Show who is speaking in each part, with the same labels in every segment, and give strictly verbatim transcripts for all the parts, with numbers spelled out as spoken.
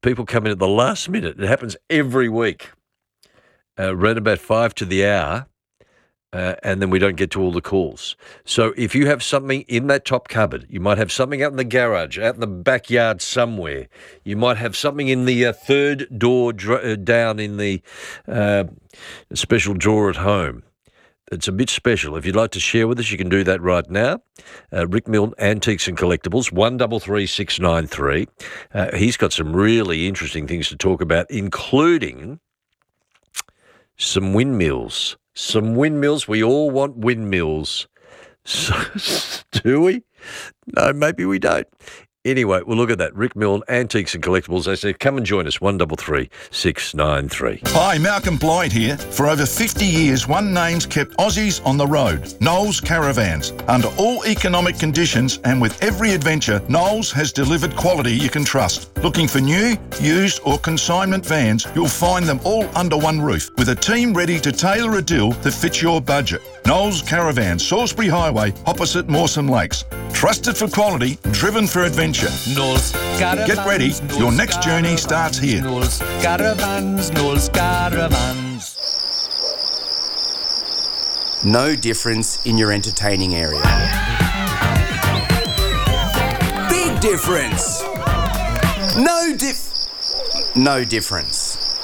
Speaker 1: people come in at the last minute. It happens every week, uh, around about five to the hour, uh, and then we don't get to all the calls. So if you have something in that top cupboard, you might have something out in the garage, out in the backyard somewhere. You might have something in the uh, third door dr- uh, down in the uh, special drawer at home. It's a bit special. If you'd like to share with us, you can do that right now. Uh, Rick Milne, Antiques and Collectibles, one three three six nine three. Uh, he's got some really interesting things to talk about, including some windmills. Some windmills. We all want windmills. So, do we? No, maybe we don't. Anyway, we'll look at that. Rick Milne, Antiques and Collectibles. They say, come and join us, one three three six nine three.
Speaker 2: Hi, Malcolm Blyde here. For over fifty years, One Name's kept Aussies on the road. Knowles Caravans. Under all economic conditions and with every adventure, Knowles has delivered quality you can trust. Looking for new, used or consignment vans, you'll find them all under one roof with a team ready to tailor a deal that fits your budget. Knowles Caravans, Salisbury Highway, opposite Mawson Lakes. Trusted for quality, driven for adventure.
Speaker 3: Knowles Caravans.
Speaker 2: Get ready,
Speaker 3: Knowles
Speaker 2: your next
Speaker 3: Caravans,
Speaker 2: journey starts here.
Speaker 3: Knowles Caravans, Knowles Caravans.
Speaker 4: No difference in your entertaining area. Big difference. No dif... No difference.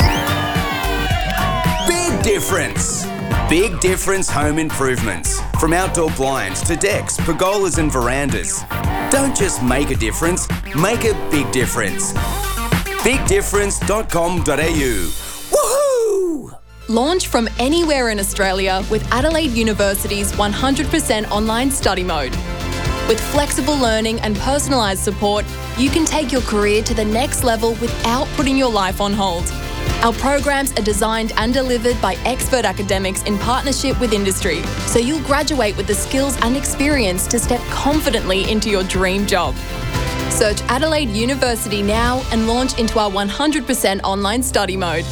Speaker 4: Big difference. Big Difference Home Improvements. From outdoor blinds to decks, pergolas and verandas. Don't just make a difference, make a big difference. big difference dot com dot a u. Woohoo!
Speaker 5: Launch from anywhere in Australia with Adelaide University's one hundred percent online study mode. With flexible learning and personalised support, you can take your career to the next level without putting your life on hold. Our programs are designed and delivered by expert academics in partnership with industry, so you'll graduate with the skills and experience to step confidently into your dream job. Search Adelaide University now and launch into our one hundred percent online study mode.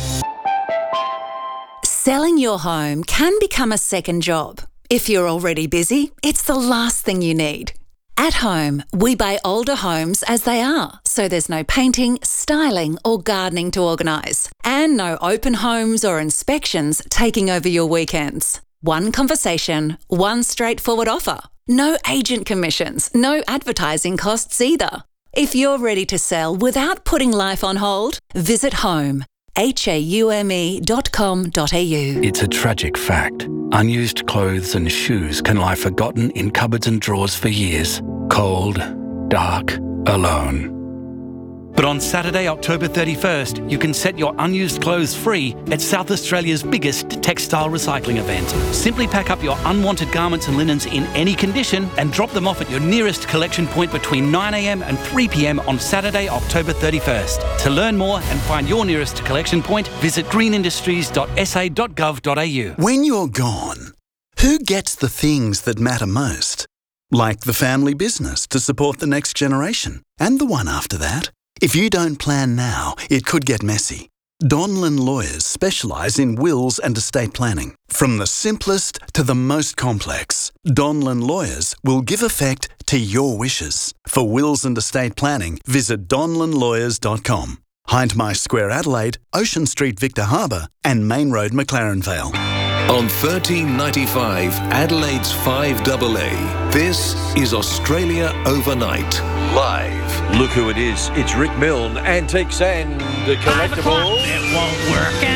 Speaker 6: Selling your home can become a second job. If you're already busy, it's the last thing you need. At Home, we buy older homes as they are, so there's no painting, styling or gardening to organise, and no open homes or inspections taking over your weekends. One conversation, one straightforward offer. No agent commissions, no advertising costs either. If you're ready to sell without putting life on hold, visit Home, H A U M E dot com dot a u.
Speaker 7: It's a tragic fact. Unused clothes and shoes can lie forgotten in cupboards and drawers for years. Cold, dark, alone. But on Saturday, October thirty-first, you can set your unused clothes free at South Australia's biggest textile recycling event. Simply pack up your unwanted garments and linens in any condition and drop them off at your nearest collection point between nine a m and three p m on Saturday, October thirty-first. To learn more and find your nearest collection point, visit green industries dot s a dot gov dot a u.
Speaker 8: When you're gone, who gets the things that matter most? Like the family business to support the next generation and the one after that. If you don't plan now, it could get messy. Donlan Lawyers specialise in wills and estate planning. From the simplest to the most complex, Donlan Lawyers will give effect to your wishes. For wills and estate planning, visit donlan lawyers dot com. Hindmarsh Square, Adelaide, Ocean Street, Victor Harbour and Main Road, McLaren Vale.
Speaker 9: On thirteen ninety-five, Adelaide's five A A, this is Australia Overnight, live.
Speaker 1: Look who it is. It's Rick Milne, Antiques and Collectibles.
Speaker 3: It won't work.